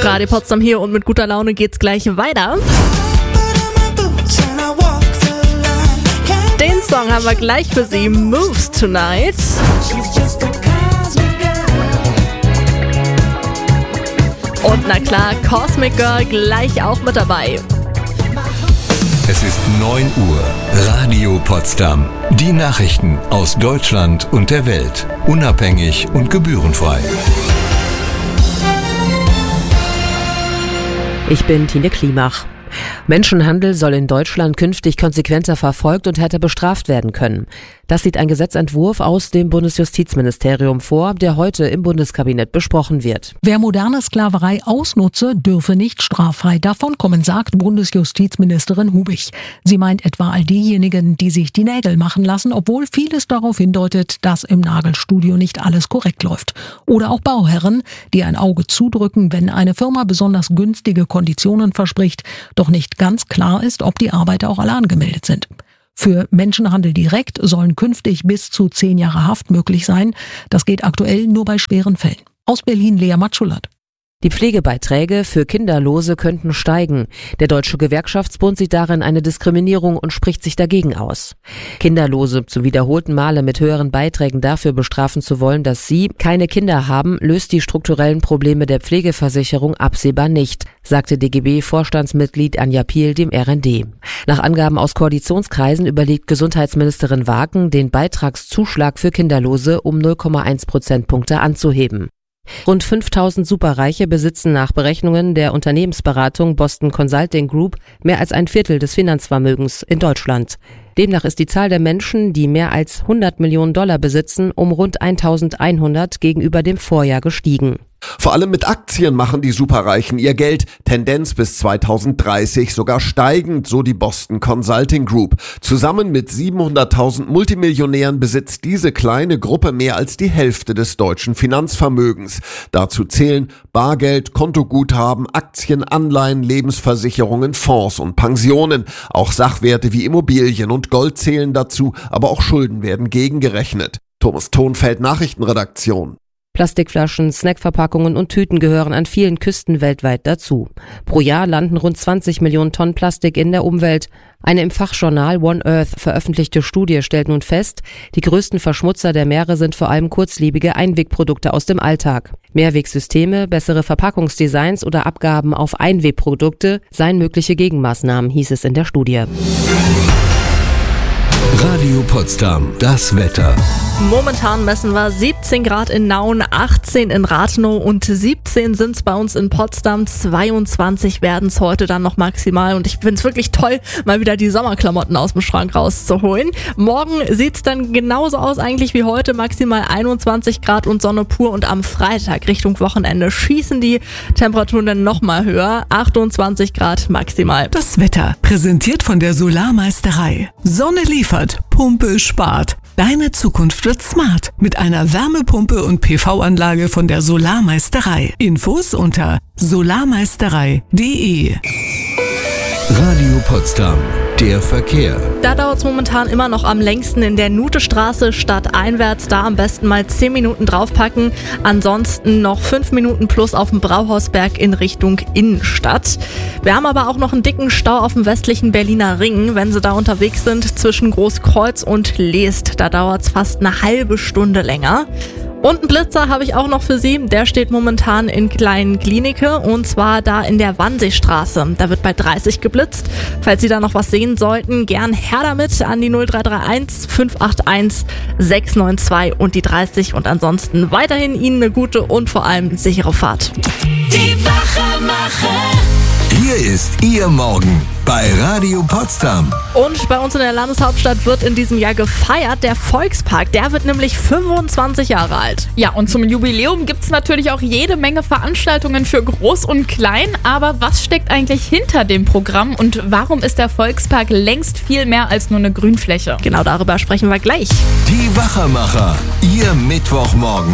Radio Potsdam hier und mit guter Laune geht's gleich weiter. Den Song haben wir gleich für Sie, Moves Tonight. Und na klar, Cosmic Girl gleich auch mit dabei. Es ist 9 Uhr. Radio Potsdam. Die Nachrichten aus Deutschland und der Welt. Unabhängig und gebührenfrei. Ich bin Tine Klimach. Menschenhandel soll in Deutschland künftig konsequenter verfolgt und härter bestraft werden können. Das sieht ein Gesetzentwurf aus dem Bundesjustizministerium vor, der heute im Bundeskabinett besprochen wird. Wer moderne Sklaverei ausnutze, dürfe nicht straffrei davonkommen, sagt Bundesjustizministerin Hubich. Sie meint etwa all diejenigen, die sich die Nägel machen lassen, obwohl vieles darauf hindeutet, dass im Nagelstudio nicht alles korrekt läuft. Oder auch Bauherren, die ein Auge zudrücken, wenn eine Firma besonders günstige Konditionen verspricht, doch nicht ganz klar ist, ob die Arbeiter auch alle angemeldet sind. Für Menschenhandel direkt sollen künftig bis zu 10 Jahre Haft möglich sein. Das geht aktuell nur bei schweren Fällen. Aus Berlin Lea Matschulat. Die Pflegebeiträge für Kinderlose könnten steigen. Der Deutsche Gewerkschaftsbund sieht darin eine Diskriminierung und spricht sich dagegen aus. Kinderlose zu wiederholten Male mit höheren Beiträgen dafür bestrafen zu wollen, dass sie keine Kinder haben, löst die strukturellen Probleme der Pflegeversicherung absehbar nicht, sagte DGB-Vorstandsmitglied Anja Piel dem RND. Nach Angaben aus Koalitionskreisen überlegt Gesundheitsministerin Waken, den Beitragszuschlag für Kinderlose um 0,1 Prozentpunkte anzuheben. Rund 5000 Superreiche besitzen nach Berechnungen der Unternehmensberatung Boston Consulting Group mehr als ein Viertel des Finanzvermögens in Deutschland. Demnach ist die Zahl der Menschen, die mehr als $100 Millionen besitzen, um rund 1100 gegenüber dem Vorjahr gestiegen. Vor allem mit Aktien machen die Superreichen ihr Geld, Tendenz bis 2030 sogar steigend, so die Boston Consulting Group. Zusammen mit 700.000 Multimillionären besitzt diese kleine Gruppe mehr als die Hälfte des deutschen Finanzvermögens. Dazu zählen Bargeld, Kontoguthaben, Aktien, Anleihen, Lebensversicherungen, Fonds und Pensionen. Auch Sachwerte wie Immobilien und Gold zählen dazu, aber auch Schulden werden gegengerechnet. Thomas Thonfeld, Nachrichtenredaktion. Plastikflaschen, Snackverpackungen und Tüten gehören an vielen Küsten weltweit dazu. Pro Jahr landen rund 20 Millionen Tonnen Plastik in der Umwelt. Eine im Fachjournal One Earth veröffentlichte Studie stellt nun fest, die größten Verschmutzer der Meere sind vor allem kurzlebige Einwegprodukte aus dem Alltag. Mehrwegsysteme, bessere Verpackungsdesigns oder Abgaben auf Einwegprodukte seien mögliche Gegenmaßnahmen, hieß es in der Studie. Radio Potsdam, das Wetter. Momentan messen wir 17 Grad in Nauen, 18 in Rathenow und 17 sind es bei uns in Potsdam. 22 werden es heute dann noch maximal und ich finde es wirklich toll, mal wieder die Sommerklamotten aus dem Schrank rauszuholen. Morgen sieht es dann genauso aus eigentlich wie heute, maximal 21 Grad und Sonne pur und am Freitag Richtung Wochenende schießen die Temperaturen dann nochmal höher, 28 Grad maximal. Das Wetter, präsentiert von der Solarmeisterei. Sonne liefert, Pumpe spart. Deine Zukunft wird smart mit einer Wärmepumpe und PV-Anlage von der Solarmeisterei. Infos unter solarmeisterei.de. Radio Potsdam, der Verkehr. Da dauert es momentan immer noch am längsten in der Nutestraße stadteinwärts. Da am besten mal 10 Minuten draufpacken. Ansonsten noch 5 Minuten plus auf dem Brauhausberg in Richtung Innenstadt. Wir haben aber auch noch einen dicken Stau auf dem westlichen Berliner Ring, wenn Sie da unterwegs sind zwischen Großkreuz und Leest. Da dauert es fast eine halbe Stunde länger. Und einen Blitzer habe ich auch noch für Sie. Der steht momentan in Klein-Glienicke und zwar da in der Wannseestraße. Da wird bei 30 geblitzt. Falls Sie da noch was sehen sollten, gern her damit an die 0331 581 692 und die 30. Und ansonsten weiterhin Ihnen eine gute und vor allem sichere Fahrt. Die Wachemacher. Hier ist Ihr Morgen bei Radio Potsdam. Und bei uns in der Landeshauptstadt wird in diesem Jahr gefeiert. Der Volkspark, der wird nämlich 25 Jahre alt. Ja, und zum Jubiläum gibt es natürlich auch jede Menge Veranstaltungen für Groß und Klein. Aber was steckt eigentlich hinter dem Programm und warum ist der Volkspark längst viel mehr als nur eine Grünfläche? Genau darüber sprechen wir gleich. Die Wachemacher, Ihr Mittwochmorgen.